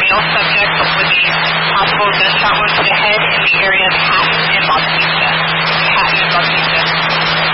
male subject with a possible gunshot wound to the head in the area